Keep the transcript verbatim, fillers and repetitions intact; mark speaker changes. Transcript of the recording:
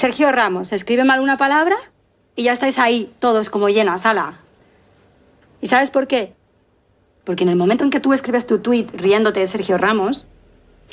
Speaker 1: Sergio Ramos, escribe mal una palabra y ya estáis ahí, todos como llenas, ala. ¿Y sabes por qué? Porque en el momento en que tú escribes tu tuit riéndote de Sergio Ramos,